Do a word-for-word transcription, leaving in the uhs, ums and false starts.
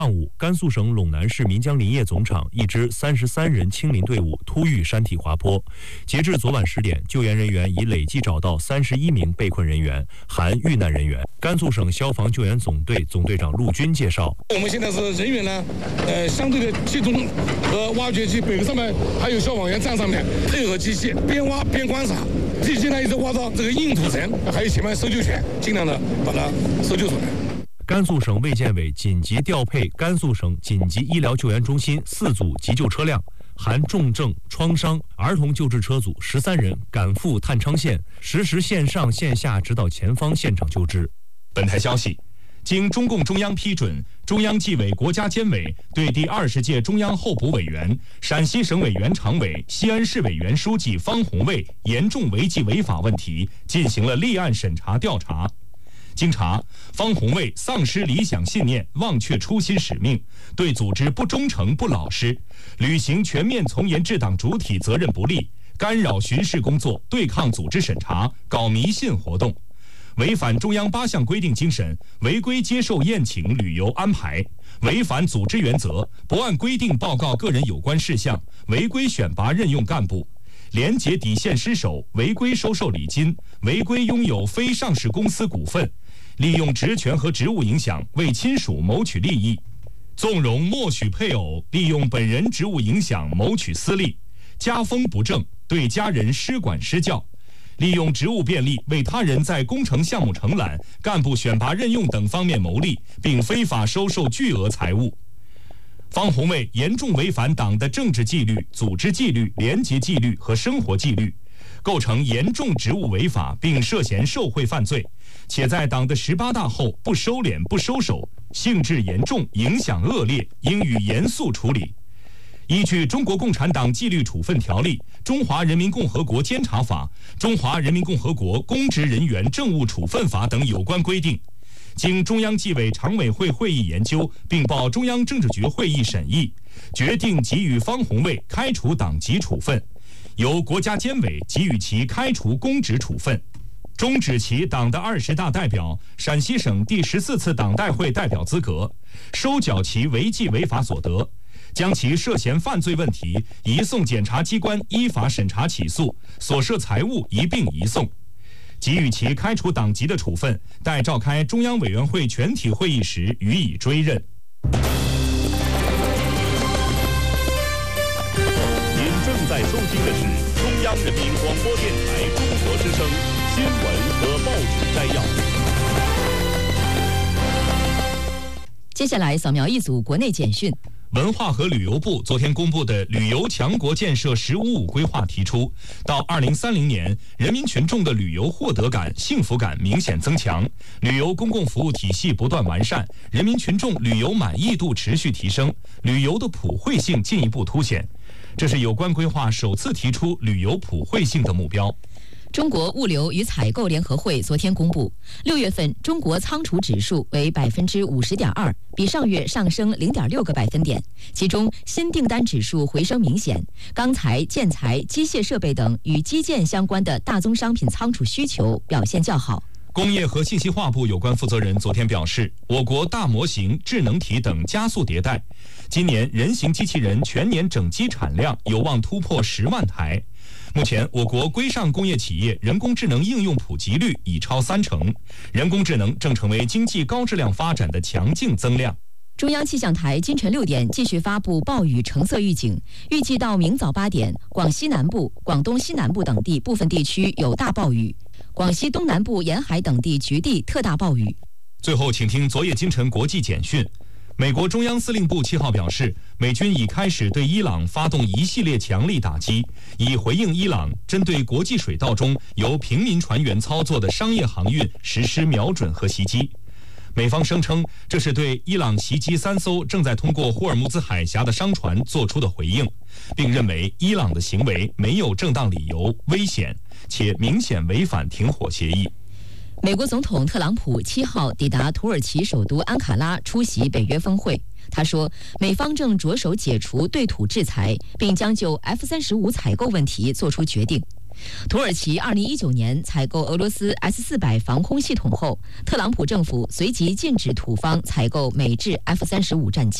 上午，甘肃省陇南市岷江林业总场一支三十三人清林队伍突遇山体滑坡。截至昨晚十点，救援人员已累计找到三十一名被困人员，含遇难人员。甘肃省消防救援总队总队长陆军介绍： 我们现在是人员呢，呃，相对的集中，和挖掘机、北上面还有消防员站上面配合机器，边挖边观察，机器呢一直挖到这个硬土层，还有前面搜救犬，尽量的把它搜救出来。 甘肃省卫健委紧急调配甘肃省紧急医疗救援中心四组急救车辆，含重症、创伤、儿童救治车组十三人赶赴探昌县，实时线上线下指导前方现场救治。 本台消息，经中共中央批准，中央纪委国家监委对第二十届中央候补委员、陕西省委原常委、西安市委原书记方红卫严重违纪违法问题进行了立案审查调查。经查，方红卫丧失理想信念，忘却初心使命，对组织不忠诚不老实，履行全面从严治党主体责任不力，干扰巡视工作，对抗组织审查，搞迷信活动，违反中央八项规定精神，违规接受宴请旅游安排，违反组织原则，不按规定报告个人有关事项，违规选拔任用干部，廉洁底线失守，违规收受礼金，违规拥有非上市公司股份，利用职权和职务影响为亲属谋取利益，纵容默许配偶利用本人职务影响谋取私利，家风不正，对家人施管施教，利用职务便利为他人在工程项目承揽、干部选拔任用等方面牟利，并非法收受巨额财物。方红卫严重违反党的政治纪律、组织纪律、廉洁纪律和生活纪律，构成严重职务违法，并涉嫌受贿犯罪，且在党的十八大后不收敛不收手，性质严重，影响恶劣，应予严肃处理。依据《中国共产党纪律处分条例》、《中华人民共和国监察法》、《中华人民共和国公职人员政务处分法》等有关规定，经中央纪委常委会会议研究，并报中央政治局会议审议，决定给予方红卫开除党籍处分，由国家监委给予其开除公职处分，终止其党的二十大代表、陕西省第十四次党代会代表资格，收缴其违纪违法所得，将其涉嫌犯罪问题移送检察机关依法审查起诉，所涉财物一并移送，给予其开除党籍的处分，待召开中央委员会全体会议时予以追认。 您正在收听的是中央人民广播电台中国之声新闻和报纸摘要。 接下来扫描一组国内简讯。 文化和旅游部昨天公布的旅游强国建设“十五五”规划提出，到二零三零年，人民群众的旅游获得感、幸福感明显增强，旅游公共服务体系不断完善，人民群众旅游满意度持续提升，旅游的普惠性进一步凸显。这是有关规划首次提出旅游普惠性的目标。 中国物流与采购联合会昨天公布，六月份中国仓储指数为百分之五十点二，比上月上升零点六个百分点。其中新订单指数回升明显，钢材、建材、机械设备等与基建相关的大宗商品仓储需求表现较好。 工业和信息化部有关负责人昨天表示，我国大模型、智能体等加速迭代，今年人形机器人全年整机产量有望突破十万台。目前，我国规上工业企业人工智能应用普及率已超三成，人工智能正成为经济高质量发展的强劲增量。 中央气象台今晨六点继续发布暴雨橙色预警，预计到明早八点，广西南部、广东西南部等地部分地区有大暴雨，广西东南部沿海等地局地特大暴雨。 最后，请听昨夜今晨国际简讯。美国中央司令部七号表示，美军已开始对伊朗发动一系列强力打击，以回应伊朗针对国际水道中由平民船员操作的商业航运实施瞄准和袭击。美方声称，这是对伊朗袭击三艘正在通过霍尔木兹海峡的商船做出的回应，并认为伊朗的行为没有正当理由、危险，且明显违反停火协议。 美国总统特朗普七号抵达土耳其首都安卡拉出席北约峰会。他说，美方正着手解除对土制裁，并将就 F 三十五采购问题做出决定。 土耳其二零一九年采购俄罗斯 S 四百防空系统后，特朗普政府随即禁止土方采购美制 F 三十五战机。